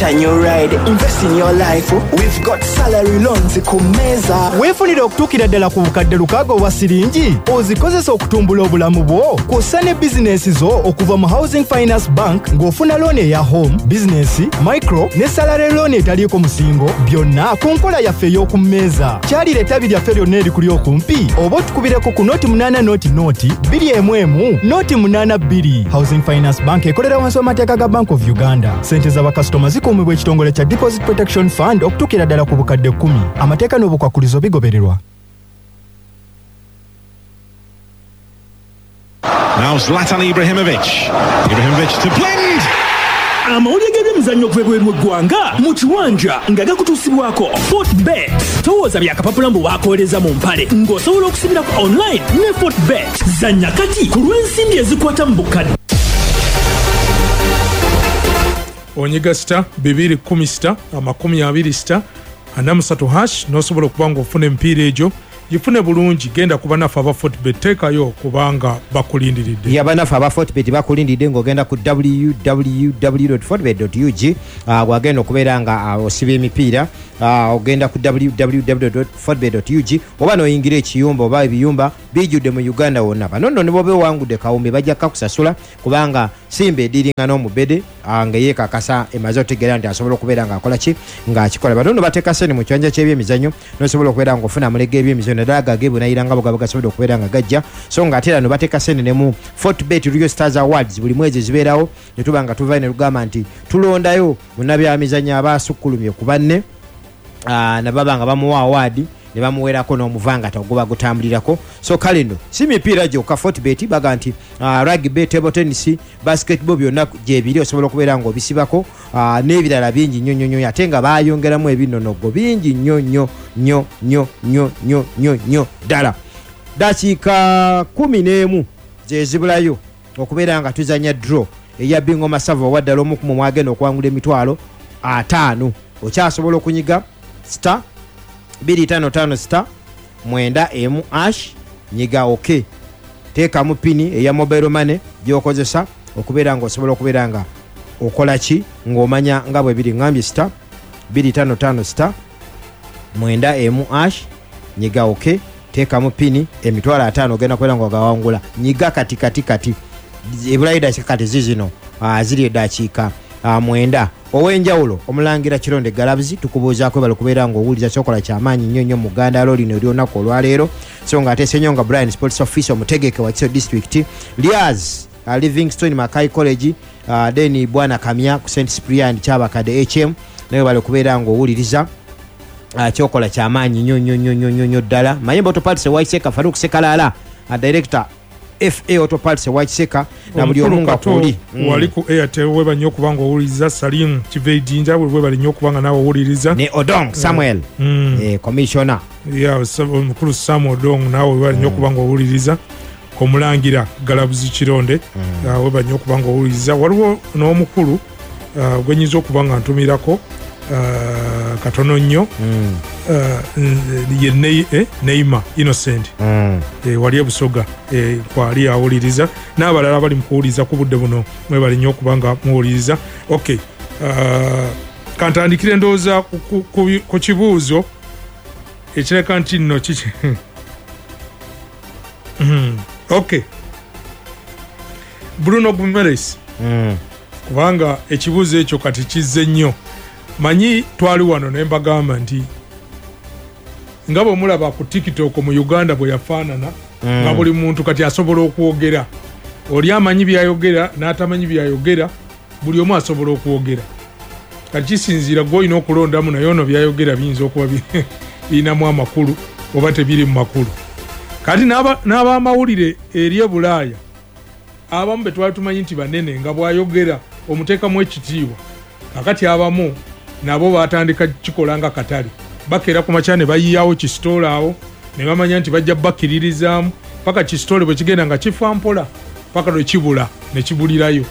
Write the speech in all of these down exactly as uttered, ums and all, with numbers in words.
a new ride. Invest in your life. We've got salary loans kumeza. Weefunire okutuukira ddala ku bukadde lukaaga obwa siringi ozikozesa okutumbula obulamu bwo kw'ossa ne bizinensi zo okuva mu Housing Finance Bank ng'ofuna looni eya home, business, micro ne salary loan etaliiko musingo byonna ku nkola yaffe ey'okummeeza. Kyalira ettabi lyaffe lyonna erikuli okumpi oba otukubireko ku nooti munaana nooti nooti bbiri emu emu nooti munaana bbiri. Housing Finance Bank ekolera wansi w'amateeka ga Bank of Uganda. Ssente z'abakasitoma zikuumibwa ekitongole kya Deposit Protection Fund okutuukira ddala ku bukadde kkumi. Amateeka n'obukwakulizo bigobererwa. Now Zlatan Ibrahimovic. Ibrahimovic to blend. Amawulire g'ebyemizannyo kwebweru eggwanga mu kiwanja nga gakutuusibwako Fortbet. Towooza byakapapula mbu waakolereza mu mpale ng'osobola okusibirako online ne Fortbet. Zannya kati ku lw'ensimbi ezikwata mu bukadde. Onyiga sita bibiri kumi sita amakumi abiri sita ana musatu hash n'osobola okuba ng'ofuna emipiira egyo gifune bulungi. Genda kuba naffe aba Fortbet teekayo kubanga bakulindiridde. Ya banafu aba Fortbet bakulindiridde ng'ogenda ku w w w dot fortbet dot u g uh, wagenda okubeera nga uh, osiba emipiira uh, ogenda ku w w w dot fortbet dot u g oba n'oyingira ekiyumba oba ebiyumba bijjudde mu Uganda wonna. Bano nno ne bwoba ewangudde kawumbi bajja kukusasula kubanga Simba ediringa n'omubede uh, nga yeekakasa emaze otegeera nti asobola okubeera ng'akola ki ng'akikola. Bano nno bateeka ssente mu kiwanja ky'ebyemizannyo n'osobola okubeera ng'ofuna amulege ebyemizannyo naddala gageebonayira nga bugaba gasobola okubeera nga gajja so nga ate era no bateeka ssente ne mu Fortbet Real Stars Awards buli mwezi zibeerawo ne tuba nga tuvayo ne tugamba nti tulondayo munnabyamizannyo abaasukkulumye ku banne uh, ne baba nga bamuwa award ne bamuweerako n'omuvangata oguba gutambulirako. So kale nno si mipiira gyokka Fortbet baga nti uh, rugby, table tennis, basketball byonna gyebiri osobola okubeera ng'obisibako uh, n'ebirala bingi nnyo nnyo nnyo ate nga baayongeramu ebinnonogo bingi nnyo nnyo nnyo nnyo nnyo nnyo nnyo nnyo ddala. Dakiika kumi n'emu zezibulayo okubeera nga tuzanya draw eya Bingo Masava owa ddala omu ku mu mwagenda okuwangula emitwalo ataano. Okyasobola okunyiga star bbiri ttaano ttaano star mwenda emu ash nyiga oke teekamu pini eya mobile money gy'okozesa okubeera ng'osobola okubeera nga okola ki ng'omanya nga bwe biri ngambye star bbiri ttaano ttaano star mwenda emu ash nyiga oke teekamu pini emitwalo ataano ogenda kubeera ng'ogawangula nyiga kati kati kati ebulayo dakiika kati zizino uh, ziri edakiika uh, mwenda ow'enjawulo omulangira Kironde Galabuzi tukubuuzaako bali kubeera ng'owuliriza kyokola kyamaanyi nnyo nnyo mu Uganda lo lino olunaku olwaleero so nga ate Ssenyonga Brian Sports Office omutegeke wa Kisoro District Liaz uh, Livingstone Mackay College uh, then Bwana Kamya ku Saint Cyprian Kyabakadde H M naye bali kubeera ng'owuliriza uh, kyokola kyamaanyi nnyo nnyo nnyo nnyo nnyo ddala. Mayembe Auto Parts Waiseka Faruk Sekalala uh, director F A Auto Parts Waiseka na buli omunga kuli mm. wali ku Airtel weba nnyo kubanga owuliriza Salim Kivedinja weba nnyo kubanga nawe owuliriza ne Odong Samuel mm. eh commissioner ya omukulu Sam Odong nawe weba nnyo kubanga owuliriza Omulangira Galabuzi Kironde mm. uh, weba nnyo kubanga owuliriza waliwo n'omukulu uh, gwenyiza okubanga ntumirako uh, katono nnyo mm. uh, ye ne, eh, Neima Innocent mm. eh, wali ebusoga eh, kwali awuliriza n'abalala bali mukuwuliriza ku budde buno mwebali nnyo okubanga muwuliriza. Okay, uh, kantandikire ndowooza ku, ku, ku, ku kibuuzo ekireka nti nno kiki okay Bruno Guimaraes mm. kubanga ekibuuzo ekyo kati kizze nnyo. Manyi twali wano ne mbagamba nti nga bw'omulaba ku TikTok mu Uganda bwe yafaanana mm. nga buli muntu kati asobola okwogera. Oli amanyi byayogera n'atamanyi byayogera buli omu asobola okwogera. Kati kisinziira gw'olina okulondamu naye ono byayogera biyinza okuba birinamu amakulu oba tebiri mu makulu. Kati n'abamawulire eri e Bulaaya abamu be twali tumanyi nti banene nga bw'ayogera omuteekamu ekitiibwa kakati abamu nabo batandika kikola nga katale bakera ku makya ne bayiyawo kisitoola awo ne bamanya nti bajja bakkiririzaamu paka kisitole bwe kigenda nga kifa mpola paka lwe kibula ne kibulirayo.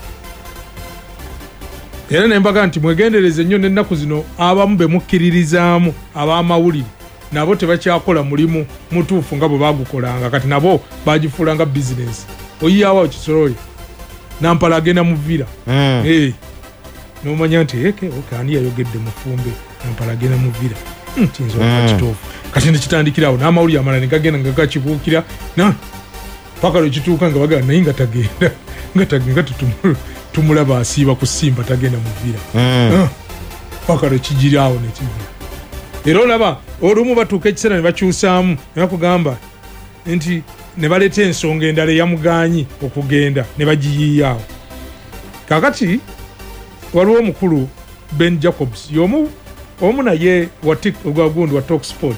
Era ne mbaga nti mwegendereze nnyo n'ennaku zino abamu be mukkiririzaamu ab'amawulire nabo tebakyakola mulimu mutuufu nga bwe baagukolanga kati nabo bagifuula nga bizinesi. Oyiyawo kisoloye nampala agenda mu vira mm. hey. n'omanya nti eke okay, ani yayogedde mufumbe nampalagena muvira hmm, kiyinza okuba kituufu kati nekitandikirawo n'amawulire amala ne gagenda nga gakibuukira na paka lwekituuka nga bagala naye nga tagenda nga tumulaba asiiba ku simba tagenda muvira mm. paka lwekigiraawo nekivira era olaba olumu batuuka ekiseera ne bakyusaamu ne bakugamba nti ne baleeta ensonga endala eyamugaanyi okugenda ne bagiyiiyaawo kakati waliwo omukulu Ben Jacobs yomu omu naye ogwagundi wa Talk Sport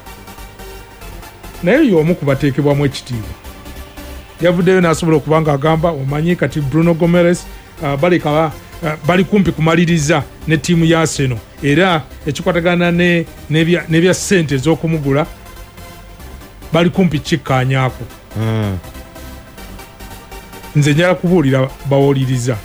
naye y'omu kubateekebwamu ekitiibwa yavuddeyo n'asobola okuba nga agamba omanyi kati Bruno Gomes uh, bali kaba uh, bali kumpi kumaliriza ne ttiimu ya Arsenal era ekikwatagana n'ebya ne ne ssente ez'okumugula bali kumpi kikkaanyaako mm. nze njala kubuulira bawuliriza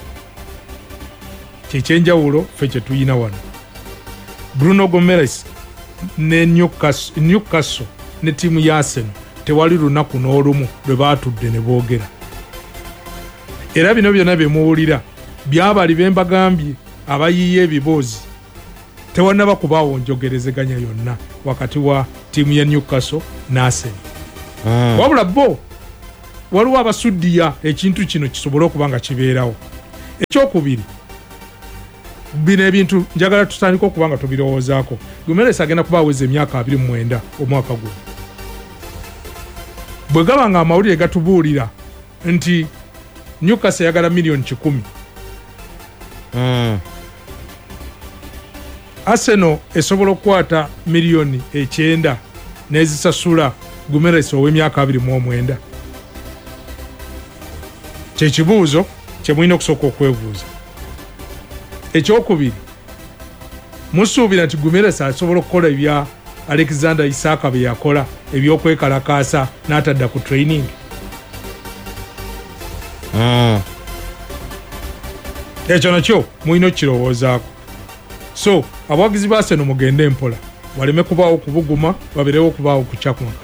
kyekyenjawulo ffe kye tuyina wano Bruno Gomes ne Newcastle, Newcastle ne ttiimu ya Arsenal tewali lunaku n'olumu lwe baatudde ne boogera era bino byonna bye muwulira byabali be mbagambye abayiiya ebiboozi tewannaba kubaawo njogerezeganya yonna wakati wa ttiimu ya Newcastle ne Arsenal mm. wabula bo waliwo abasuddiya ekintu kino kisobole okuba nga kibeerawo ekyokubiri bino ebintu njagala tutandika okuba nga tubirowoozaako Gomes agenda kuba aweza emyaka abiri mu mwenda omwaka guno bwe gaba nga amawulire gatubuulira nti Newcastle yagala miliyoni kikumi mm. Arsenal esobola okukwata miliyoni ekyenda n'ezisasula Gomes ow'emyaka abiri mu omwenda kyekibuuzo kye mulina okusooka okwebuuza ekyokubiri musuubira nti Gomes asobola okukola ebya Alexander Isaka bye yakola ebyokwekalakaasa n'atadda ku training mm. ekyo nakyo mulina okukirowoozaako so abawagizi ba Arsenal mugende empola waleme kubaawo okubuguma baberewo okubaawo okucakwaka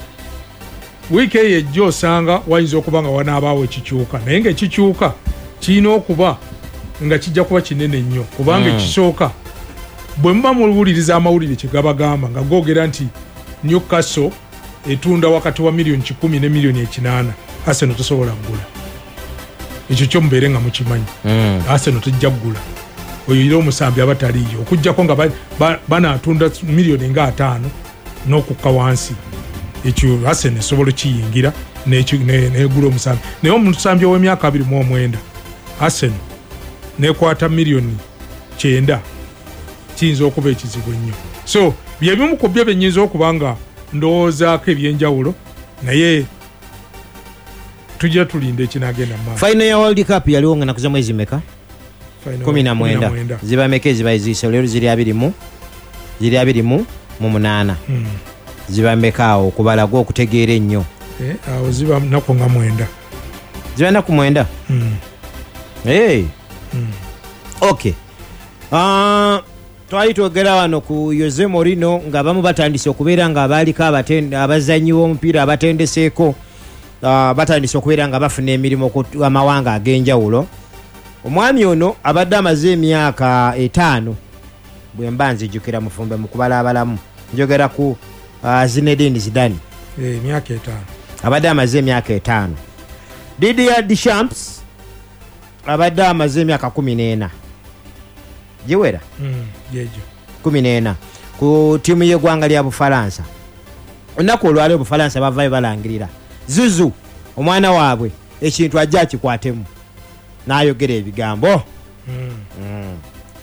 wiiki eyo ejja osanga wayinza okuba nga wanaabaawo ekikyuka naye ngaekikyuka kirina okuba nga kijja kuba kinene nnyo kubanga mm. ekisooka bwe muba muwuliriza amawulire kye gabagamba nga googera nti Newcastle etunda wakati wa miliyoni kikumi ne miliyoni ekinaana Arsenal tosobola kugula ekyo kyo mubeere nga mukimanyi mm. Arsenal tejja kugula oyo era omusambi abataliyo okujjako nga banaatunda ba miliyoni nga ataano n'okukka wansi ekyo Arsenal esobola kiyingira negula omusambi naye omusambi ow'emyaka abiri mu omwenda Arsenal nekwata miliyoni kyenda kiyinza okuba ekizibu ennyo so byebimu ku byo byenyinza okuba nga ndowoozaako ebyenjawulo naye tujja tulinda ekinagenda mu maaso. Final ya World Cup yaliwo nga nakuza mwezi meka kumi na mwenda ziba meka eziba eziisa olero ziri abiri mu ziri abiri mu mu munaana hmm. ziba meka awo okubala gwo okutegeera ennyo eh, awo ziba nako nga mwenda ziba naku mwenda hmm. hey. hmm. okay uh, twali twogera wano ku Jose Mourinho nga abamu batandise okubeera nga abaaliko abazannyi b'omupiira abatendeseeko uh, batandise okubeera nga bafuna emirimu ku amawanga ag'enjawulo omwami ono abadde amaze emyaka etaano bwe mba nzijjukira mufumbe mu kubala abalamu njogera ku uh, Zinedine Zidane emyaka etaano abadde amaze emyaka etaano Didier Deschamps abadde amaze emyaka kumi n'ena jiwera mm, yejo kumi n'ena ku tiimu y'eggwanga lya Bufalansa olunaku olwali Obufalansa bavaayo balangirira Zuzu omwana waabwe ekintu ajja akikwatemu n'ayogera ebigambo mm. mm.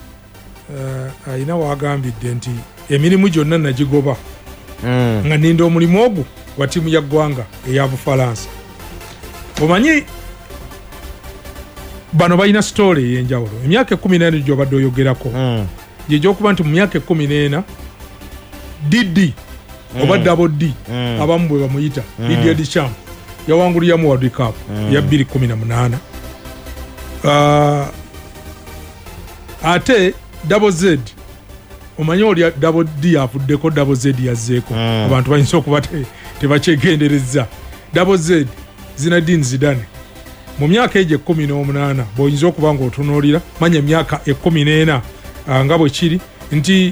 uh, ayina waagambidde nti emirimu gyonna nagigoba mm. nga ninda omulimu ogwo wa tiimu ya ggwanga eya Bufalansa omanyi bano balina story ey'enjawulo emyaka ekkumi n'ena gy'obadde oyogerako mm. gyegyokuba nti mu myaka ekkumi n'ena Didi mm. oba Double D mm. abamu bwe bamuyita mm. Didier Deschamps yawanguliramu World Cup mm. ya bbiri kumi na munaana uh, ate Double Z omanyi oli Double D avuddeko Double Z yazzeeko mm. abantu bayinza okuba tebakyegendereza Double Z Zinedine Zidane mu myaka egyo ekkumi n'omunaana bw'oyinza okuba ng'otunuulira manya emyaka ekkumi n'ena uh, nga bwe kiri nti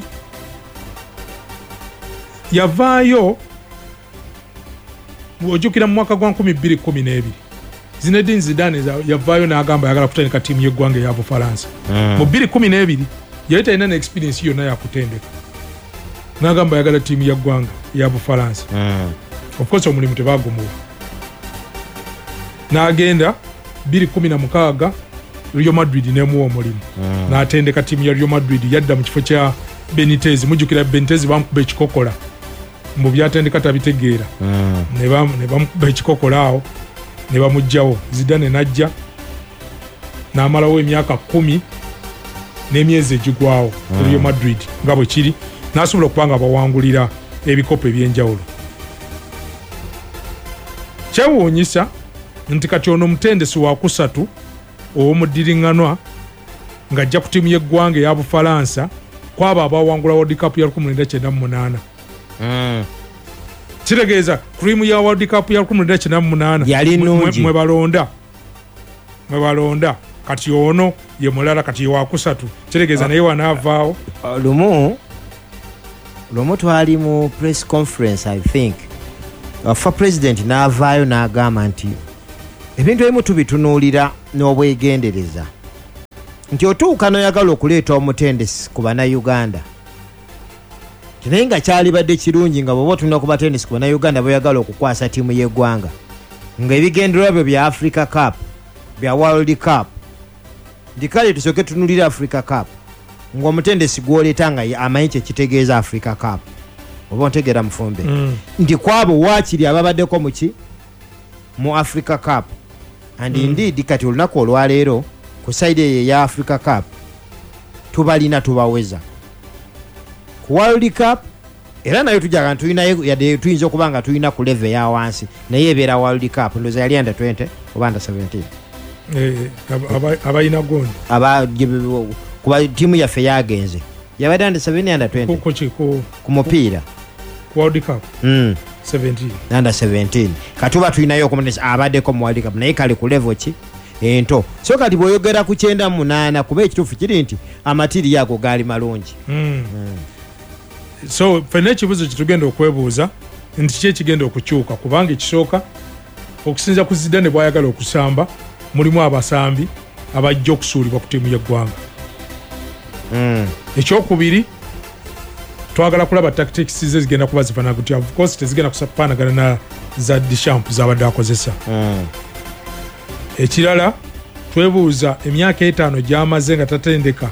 yavaayo ojjukira mu mwaka gwa nkumi bbiri kkumi n'ebiri Zinedine Zidane yavaayo n'agamba ayagala kutendeka ttiimu y'eggwanga eya Bufalansa mu bbiri kkumi n'ebiri yali talina n'experience yonna yakutendeka n'agamba ayagala ttiimu y'eggwanga eya Bufalansa of course omulimu tebagumuwa n'agenda bbiri kkumi na mukaaga Real Madrid nemuwa omulimu n'atendeka ttiimu ya Real Madrid yadda mu kifo kya Benitez mujjukira Benitez bamukuba ekikokola mu byatendeka tabitegeera ne bamukuba ekikokola awo ne bamugjawo Zidane najja n'amalawo emyaka kumi n'emyezi egigwawo Real Madrid nga bwe kiri n'asobola okuba nga bawangulira ebikopo eby'enjawulo. Kyewuunyisa nti kati ono mutendesi wa kusatu ow'omuddiringanwa ng'ajja ku ttiimu y'eggwanga eya Bufalansa kwabo abawangula World Cup ya lukumi lwenda kyenda mu munaana. Kitegeeza ttiimu ya World Cup ya lukumi lwenda kyenda mu munaana yali nnungi mwe balonda mwe balonda kati ono ye mulala kati ye wa kusatu kitegeeza naye wanaavaawo lumu lumu twali mu press conference I think for president n'avaayo n'agamba nti ebintu ebimu tubitunuulira n'obwegendereza nti otuuka n'oyagala okuleeta omutendesi ku bannayuganda naye nga kyalibadde kirungi nga bw'oba otulina ku batendesi ku bannayuganda boyagala okukwasa ttiimu y'eggwanga ng'ebigendererwa byo bya Africa Cup bya World Cup nti kale tusooke tunulira Africa Cup ng'omutendesi gw'oleeta nga amanyi kye kitegeeza Africa Cup oba ontegeera mufumbe mm. nti kwabo waakiri ababaddeko muki mu Africa Cup and mm. indeed kati olunaku olwaleero ku side eyo ya Africa Cup tubalina tubaweza ku World Cup era nayo tujaga tulina yadde tuyinza okuba nga tulina ku level ya wansi naye ebeera World Cup ndoza yali under twenty oba under seventeen eh abayina gondi aba kuba timu yaffe yagenze yabadde under seventeen under twenty ku ku mupiira World Cup mm. seventeen under seventeen katuba tulinayo okumutesa abaddeko mu World Cup naye kali ku level ki ento so kati bw'oyogera ku kyenda munaana kuba ekituufu kiri nti amatiri ago gaali malungi mm. mm. So fene ekibuzo kitugenda okwebuuza nti ki ekigenda okukyuka kubanga ekisooka okusinza ku Zidane bw'ayagala okusamba mulimu abasambi abajja okusuulibwa ku ttiimu y'eggwanga mm. ekyokubiri twagala kulaba tactics ze zigenda kuba zifaanana gutya of course tezigenda kufaanagana na za Deschamps z'abadde akozesa mm. ekirala twebuuza emyaka etaano gy'amaze nga tatendeka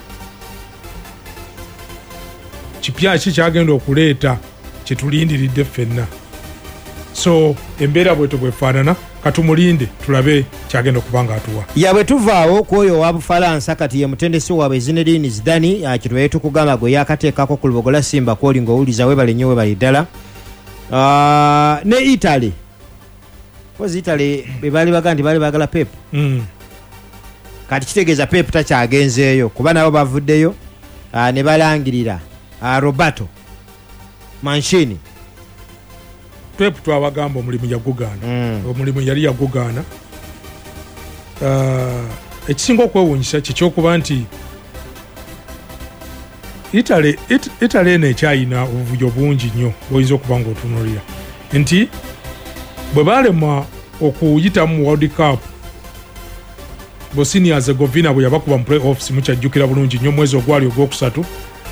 kipya ki kyagenda okuleeta kyetulindiridde ffenna so embeera bweto bwefaanana katumulinde tulabe kyagenda okuba nga atuwa yabwe tuvaawo kwoyo wa Bufalansa kati ye mutendesi waabwe Zinedine Zidane kitwaye tukugamba gwe yakateekako ku lubogola Simba kwoli ng'owuliza webale nnyo webale ddala ne Italy kozi Italy be baali baga nti baali baagala Pep mm. kati kitegeeza Pep takyagenzeeyo kuba nabo bavuddeyo ne balangirira Roberto Mancini Pep twabagamba omulimu yagugaana mm. omulimu yali yagugaana uh, ekisinga okwewuunyisa kikyokuba nti Italy it, Italy eno ekyayina obuvuyo bungi nnyo bw'oyinza okuba ng'otunuulira nti bwe baalemwa okuyita mu World Cup Bosnia Herzegovina bwe yabakuba mu play-offs mukyajjukira bulungi nnyo mwezi ogwali ogwokusatu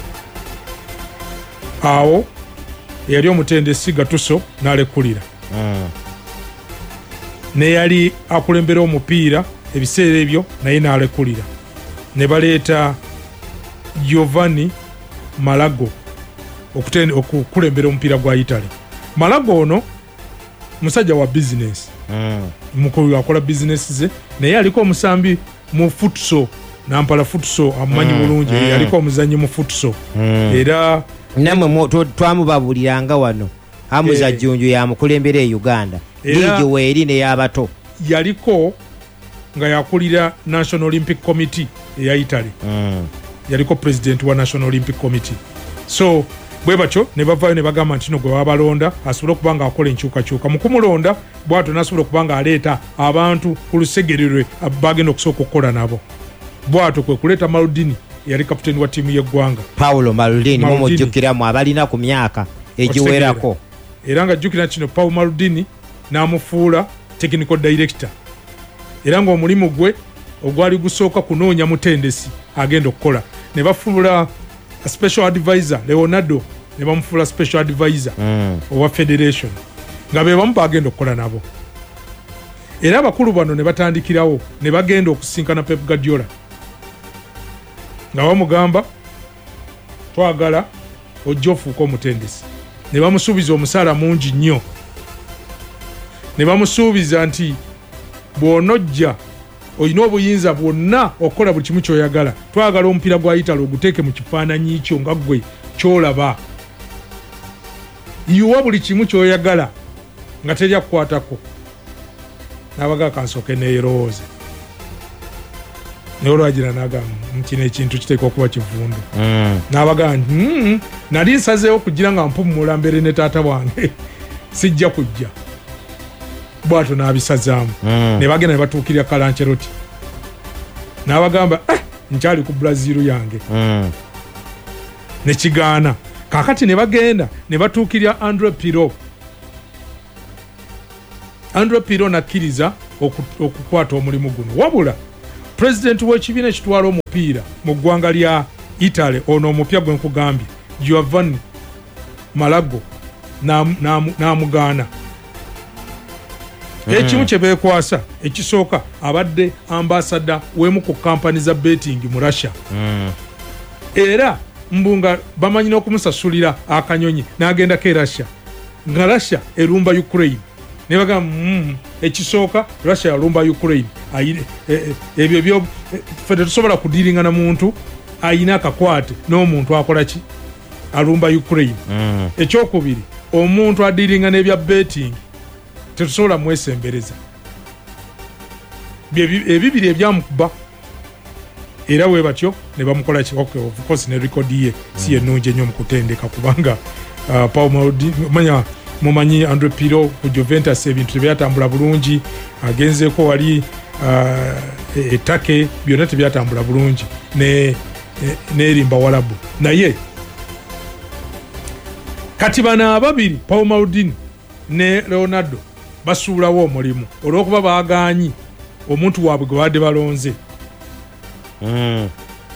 awo yali omutendesi Gattuso n'alekulira mm. ne yali akulembera omupiira ebiseera ebyo naye n'alekulira ne baleeta Giovanni Malago okukulembera omupiira gwa Italy. Malago ono musajja wa business mm. mukulu akola business ze naye aliko omusambi mu futsal Nampala futsal amanyi bulungi mm. aliko omuzanyi mu futsal mm. era namwe twamubabuliranga wano amuza e, jjunju ya mukulembera e Uganda liigi weeri ne y'abato yaliko nga yakulira National Olympic Committee eya Italy mm. yaliko president wa National Olympic Committee so bwe batyo ne bavaayo ne bagamba nti no gwe wabalonda asobole okuba nga akola enkyukakyuka mu kumulonda bw'atyo n'asobola okuba nga aleeta abantu ku lusegererwe bagenda okusooka okukola nabo bw'atyo kwe kuleeta Maludini yali kapiteeni wa ttiimu y'eggwanga Paulo Maludini mumujjukiramu abalina ku myaka egiwerako era nga jjukira kino Paulo Maludini n'amufuula technical director era ng'omulimu gwe ogwali gusooka kunoonya mutendesi agenda okukola ne bafuula special advisor Leonardo ne bamufuula special advisor mm. owa federation nga be bamu bagenda okukola nabo era abakulu bano ne batandikirawo ne bagenda okusinkana Pep Guardiola nga bamugamba twagala ojja ofuuka omutendesi ne bamusuubiza omusaala mungi nnyo ne bamusuubiza nti bw'onojja olina obuyinza bwonna okukola buli kimu kyoyagala twagala omupiira gwa Italy oguteeke mu kifaananyi kyo nga ggwe kyolaba yiwa buli kimu kyoyagala nga terya kukwatako n'abaga kansooke neerowooze naye olwagira nagamba kino ekintu kiteeka okuba kivundu mm. n'abaga nti mm, nali nsazeewo kugira nga mpumula mbeere ne taata wange sijja kujja bwato n'abisazaamu mm. ne bagenda ne batuukirira Kalancheroti n'abagamba eh, nkyali ku Brazil yange mm. ne kigaana kakati ne bagenda ne batuukirira Andre Pirlo Andre Pirlo nakkiriza okukwata omulimu guno wabula president w'ekibiina ekitwala omupiira mu ggwanga lya Italy ono omupya gwe nkugambye Giovanni Malago n'amugaana ekimu kye beekwasa ekisooka abadde ambasada w'emu ku kampani za betting mu Russia era mbunga bamanyi n'okumusasulira akanyonyi n'agendako e Russia nga Russia erumba Ukraine ne bagamba mm, ekisooka Russia yalumba Ukraine ebyo byo ffe tusobola kudiringa na muntu ayina akakwate n'omuntu akola ki alumba Ukraine mm. ekyokubiri omuntu adiringa n'ebya betting tetusobola mwesembereza ebibiri ebyamukuba era we batyo ne bamukola ki okay, of course ne record ye mm. si ennungi ennyo mu kutendeka kubanga uh, Paulo Maldini manya mumanyi Andre Pirlo ku Juventus ebintu tebyatambula bulungi agenzeeko wali uh, etake byonna tebyatambula bulungi ne nerimba walabu naye kati bana ababiri Paulo Maldini ne Leonardo basuulawo omulimu olw'okuba baagaanyi omuntu waabwe gwe badde balonze mm.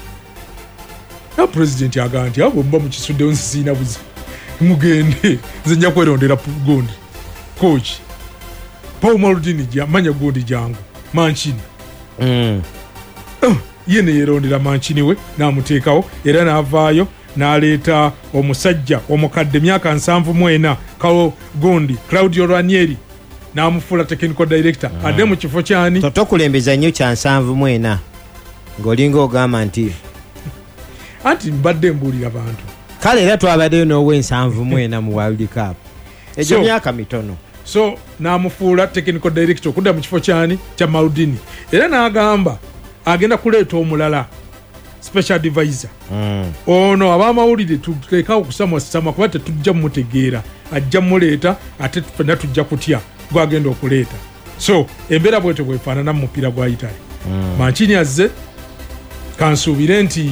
na president agamba nti abo mba mukisuddewo nsiina buzi mugende nze nja kwerondera gundi coach Paulo Maldini manya gundi jangu Mancini mm. uh, ye ne yerondera Mancini we n'amuteekawo era n'avaayo n'aleeta omusajja omukadde myaka nsanvu mu ena kawo gundi Claudio Ranieri n'amufuula technical director mm. adde mu kifo kyani tokulembeza nnyo kya nsanvu mu ena ng'olinga ogamba nti anti mbadde mbuulira bantu kale era twabaddeyo n'ow'ensanvu mu ena mu World Cup egyo myaka mitono so n'amufuula technical director okudda mu kifo kyani kya Maldini era n'agamba agenda kuleeta omulala special advisor mm. ono abamawulire tuleka okusamwasama kuba tetujja mumutegeera ajja muleeta ate fenna tujja kutya gwagenda okuleeta so embeera bwetyo bwefaanana mu mupiira gwa Italy mm. Mancini azze kansuubire nti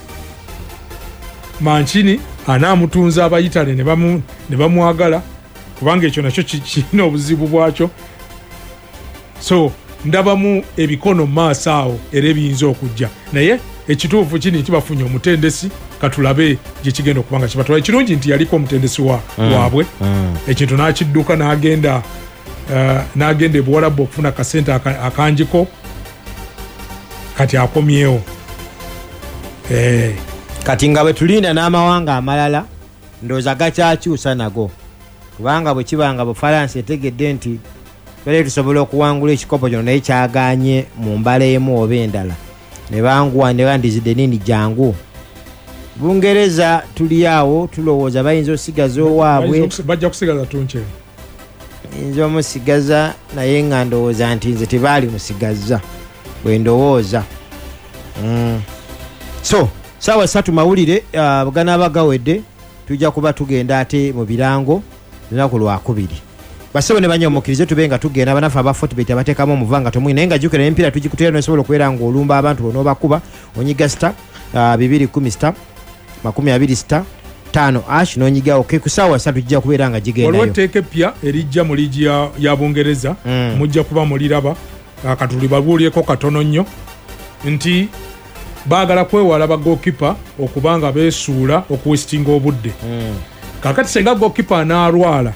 Mancini anaamutunza Abayitale ne bamu ne bamwagala kubanga ekyo nakyo kirina obuzibu bwakyo so ndabamu ebikono maaso awo era ebiyinza okujja naye ekituufu kini nti bafunye omutendesi katulabe gye kigenda okubanga kibatwala ekirungi nti yaliko omutendesi wa mm. waabwe mm. ekintu n'akidduka n'agenda uh, n'agenda ebuwalabu okufuna kasente akanjiko kati akomyewo hey. Kati nga bwe tulinda n'amawanga amalala ndowooza gakyakyusa nago kubanga bwe kibanga Bufalansa etegedde nti twali tusobola okuwangula ekikopo kino naye kyagaanye mu mbala emu oba endala ne banguwa ne bandizidde nini jangu Bungereza tuli awo tulowooza bayinza osigaza owaabwe bajja kusigaza tunche inzo musigaza naye nga ndowooza nti nze tebaali musigaza bwe ndowooza mm. so sawa satu mawulire uh, bugana abagawedde tujja kuba tugenda ate mu birango lunaku lwakubiri basebo ne banyomukirize tube nga tugenda banafa aba Fortbet abateekamu omuvanga tomwi naye nga jjukira empiira tugikuteera nosobola okubeera ng'olumba abantu bonoobakuba onyiga star uh, bibiri kumi star makumi abiri star tano ash nonyiga okay kusaawa satu tujja kubeera nga gigendayo waliwo etteeka eppya erijja mu liigi ya, ya Bungereza mm. mujja kuba muliraba akatuli babuulyeko katono nnyo nti baagala kwewala ba goalkeeper okubanga beesuula okuwesitinga obudde mm. kakati senga goalkeeper anaalwala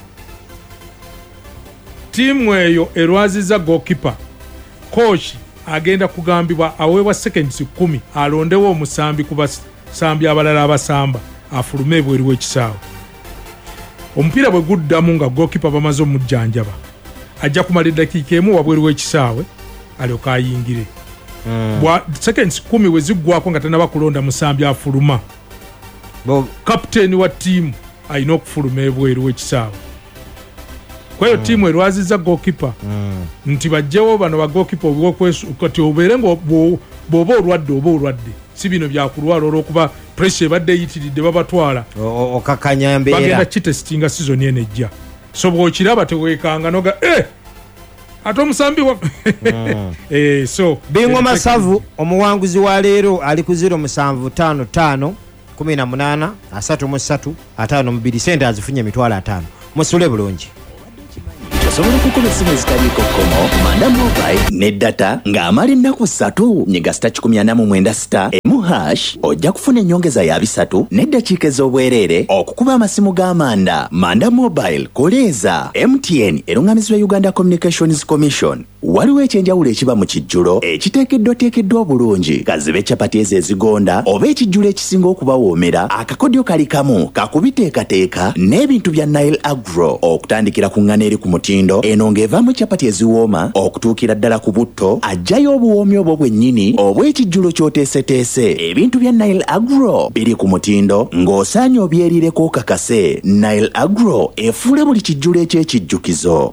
tiimu eyo erwaziza goalkeeper coach agenda kugambibwa aweebwa seconds kumi alondewo omusambi ku basambi abalala abasamba afulume ebweru w'ekisaawe omupiira bwe guddamu nga goalkeeper bamaze omujjanjaba ajja kumala eddakiika emu wabweru w'ekisaawe alyoka ayingire mm. bwa seconds kumi we ziggwako nga tanaba kulonda musambi afuluma Bo... kapiteeni wa ttiimu alina okufuluma ebweru w'ekisaawe kwayo mm. tiimu erwaziza goalkeeper mm. nti bajjewo bano ba goalkeeper kati obeere nga bw'oba olwadde oba olwadde si bino byakulwala olw'okuba pressure ebadde eyitiridde babatwala okakanya mbeera bagenda kitesitinga sizoni eno ejja so bw'okiraba teweekanga noga eh ate omusambi wa mm. eh, so Bingo Masavu omuwanguzi wa leero ali ku zero musanvu tano tano kumi na munaana asatu mu ssatu ataano mu bbiri sente azifunye emitwalo ataano musule bulungi osobola okukuba essimu ezitaliiko kkomo manda mobile ne data ng'amala ennaku ssatu nyiga sita kikumi ana mu mwenda sita emu hash ojja kufuna ennyongeza ya bisatu n'eddakiika ez'obwereere okukuba amasimu g'amanda manda mobile koleeza M T N eruŋŋamizibwa Uganda Communications Commission waliwo ekyenjawulo ekiba mu kijjulo ekiteekeddwateekeddwa obulungi kazibe capati ezo ezigonda oba ekijjulo ekisinga okubawoomera akakodyo kali kamu kakubiteekateeka n'ebintu bya Nile Agro okutandikira ku ŋŋana eri ku mutindo eno ng'evaamu capati eziwooma okutuukira ddala ku butto ajjayo obuwoomi obwo bwennyini obw'ekijjulo ky'oteeseteese ebintu bya Nile Agro biri ku mutindo ng'osaanye obyerireko kakase Nile Agro efuula buli kijjulo eky'ekijjukizo.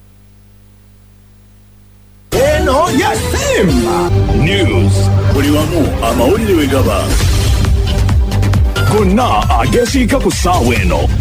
Eno ya Simba News buli wamu amawulire we gaba gonna agesiika ku ssaawa eno